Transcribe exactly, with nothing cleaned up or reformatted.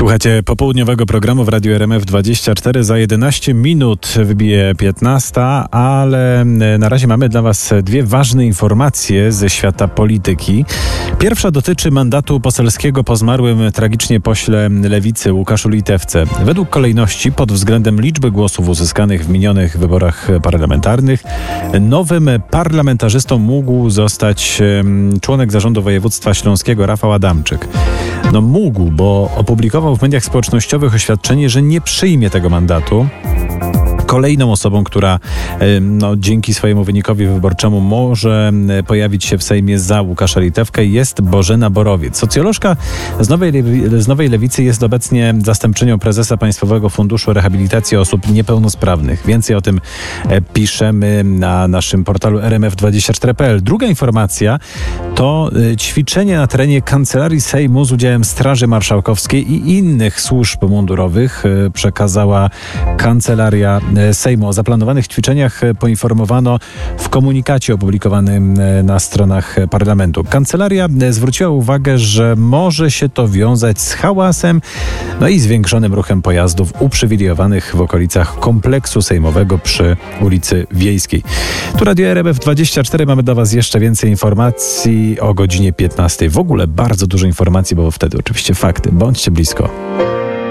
Słuchajcie popołudniowego programu w Radiu R M F dwadzieścia cztery. Za jedenaście minut wybije piętnasta, ale na razie mamy dla Was dwie ważne informacje ze świata polityki. Pierwsza dotyczy mandatu poselskiego po zmarłym tragicznie pośle Lewicy Łukaszu Litewce. Według kolejności pod względem liczby głosów uzyskanych w minionych wyborach parlamentarnych nowym parlamentarzystą mógł zostać członek zarządu województwa śląskiego Rafał Adamczyk. No mógł, bo opublikował w mediach społecznościowych oświadczenie, że nie przyjmie tego mandatu. Kolejną osobą, która no, dzięki swojemu wynikowi wyborczemu może pojawić się w Sejmie za Łukasza Litewkę, jest Bożena Borowiec. Socjolożka z Nowej, z Nowej Lewicy jest obecnie zastępczynią prezesa Państwowego Funduszu Rehabilitacji Osób Niepełnosprawnych. Więcej o tym piszemy na naszym portalu R M F dwadzieścia cztery kropka p l. Druga informacja to ćwiczenie na terenie Kancelarii Sejmu z udziałem Straży Marszałkowskiej i innych służb mundurowych, przekazała Kancelaria Sejmu. O zaplanowanych ćwiczeniach poinformowano w komunikacie opublikowanym na stronach parlamentu. Kancelaria zwróciła uwagę, że może się to wiązać z hałasem, no i zwiększonym ruchem pojazdów uprzywilejowanych w okolicach kompleksu sejmowego przy ulicy Wiejskiej. Tu Radio R M F dwadzieścia cztery. Mamy dla Was jeszcze więcej informacji o godzinie piętnastej. W ogóle bardzo dużo informacji, bo wtedy oczywiście fakty. Bądźcie blisko.